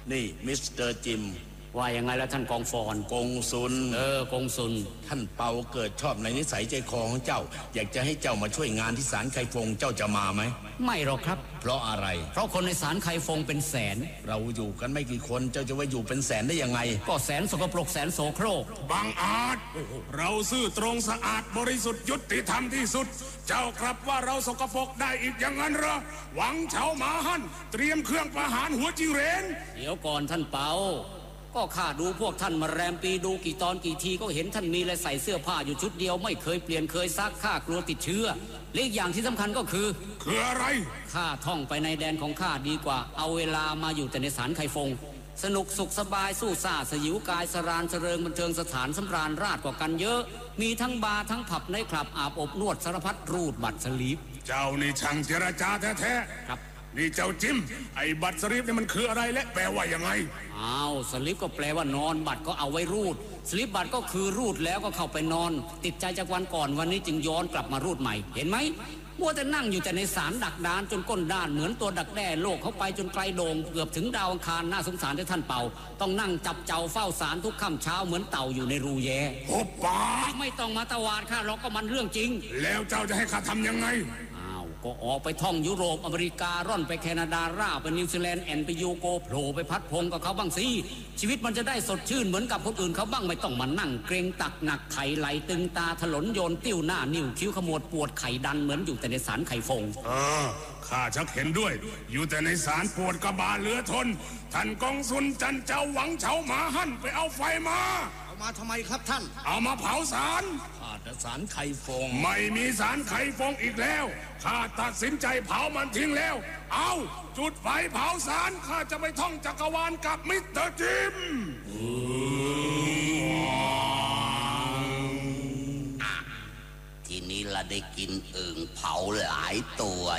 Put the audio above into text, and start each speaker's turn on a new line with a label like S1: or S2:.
S1: นี่มิสเตอร์จิม
S2: ว่ายังไงแล้วท่านกองฟอน
S1: กงสุล
S2: กงสุล
S1: ท่านเปาเกิดชอบในนิสัยใจคอของเจ้าอยากจะให้เจ้ามาช่วยงานที่ศาลไคฟงเจ้าจะมาไหม
S2: ไม่หรอกครับ
S1: เพราะอะไร
S2: เพราะคนในศาลไคฟงเป็นแสน
S1: เราอยู่กันไม่กี่คนเจ้าจะว่าอยู่เป็นแสนได้ยังไง
S2: ก็แสนสกปรกแสนโสโครก
S3: บังอาจเราซื่อตรงสะอาดบริสุทธิ์ยุติธรรมที่สุดเจ้าครับว่าเราสกปรกได้อีกอย่างนั้นเหรอหวังเฉาหมาหั่นเตรียมเครื่องประหารหัวจิงเหรน
S2: เดี๋ยวก่อนท่านเปาก็ข้าดูพวกท่านมาแรมปีดูกี่ตอนกี่ทีก็เห็นท่านมีและใส่เสื้อผ้าอยู่ชุดเดียวไม่เคยเปลี่ยนเคยซักข้ากลัวติดเชื้อและอีกอย่างที่สำคัญก็คือ
S3: อะไร
S2: ข้าท่องไปในแดนของข้าดีกว่าเอาเวลามาอยู่แต่ในศาลไคฟงสนุกสุขสบายสู้ซ่าสยิวกายสรานเสริงบันเทิงสถานสำราญราชกว่ากันเยอะมีทั้งบาร์ทั้งผับในคลับอาบอบนวดสารพัดรูดบัตรสลีป
S3: เจ้านี่ช่างเจรจาแท้
S2: ๆครับ
S3: นี่เจ้าจิมไอ้บัตรสลีปนี่มันคืออะไรและแปลว่ายังไง
S2: อ้าวสลิปก็แปลว่านอนบัตรก็เอาไว้รูดสลิปบัตรก็คือรูดแล้วก็เข้าไปนอนติดใจจากวันก่อนวันนี้จึงย้อนกลับมารูดใหม่เห็นไหมมัวแต่นั่งอยู่แต่ในศาลดักดานจนก้นด้านเหมือนตัวดักแด้โลกเข้าไปจนไกลโด่งเกือบถึงดาวอังคารน่าสงสารที่ท่านเป่าต้องนั่งจับเจ้าเฝ้าศาลทุกค่ำเช้าเหมือนเต่าอยู่ในรูแย่
S3: หุบปาก
S2: ไม่ต้องมาตวาดข้าหรอกก็มันเรื่องจริง
S3: แล้วเจ้าจะให้ข้าทำยังไง
S2: ก็ออกไปท่องยุโรปอเมริการ่อนไปแคนาดาร่าไปนิวซีแลนด์แอนไปยูโกโผล่ไปพัดพงกับเขาบ้างสิชีวิตมันจะได้สดชื่นเหมือนกับคนอื่นเขาบ้างไม่ต้องมานั่งเกรงตักหนักไข่ไหลตึงตาถลนโยนติ้วหน้านิ้วคิ้วขมวดปวดไข่ดันเหมือนอยู่แต่ในศาลไข่ฟง
S3: ข้าชักเห็นด้วยอยู่แต่ในศาลปวดกระบาลเหลือทนท่านกองสุนจันเจ้าหวังเฉาหมาหั่นไปเอาไฟมา
S1: ทำไมครับท่าน
S3: เอามาเผาศาล
S1: ศาลไคฟง
S3: ไม่มีศาลไคฟงอีกแล้วข้าตัดสินใจเผามันทิ้งแล้วเอาจุดไฟเผาศาลข้าจะไปท่องจักรวาลกับมิสเตอร์จิม
S1: ทีนี้เราได้กินอึ่งเผาหลายตัว